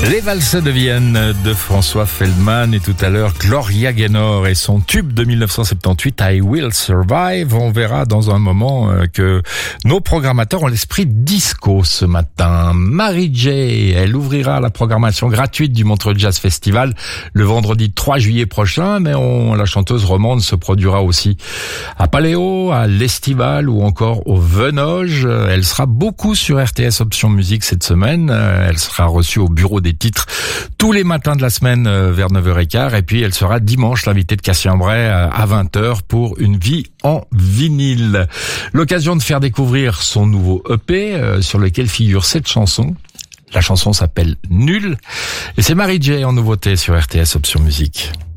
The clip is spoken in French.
Les valses de Vienne de François Feldman et tout à l'heure Gloria Gaynor et son tube de 1978 I Will Survive. On verra dans un moment que nos programmateurs ont l'esprit disco ce matin. Mary J, elle ouvrira la programmation gratuite du Montreux Jazz Festival le vendredi 3 juillet prochain, mais la chanteuse romande se produira aussi à Paléo, à l'Estival ou encore au Venoge. Elle sera beaucoup sur RTS Option Musique cette semaine. Elle sera reçue au bureau des titres tous les matins de la semaine vers 9h15 et puis elle sera dimanche l'invitée de Cassien Bray à 20h pour une vie en vinyle. L'occasion de faire découvrir son nouveau EP sur lequel figure 7 chansons. La chanson s'appelle Nul et c'est Mary J en nouveauté sur RTS Option Musique.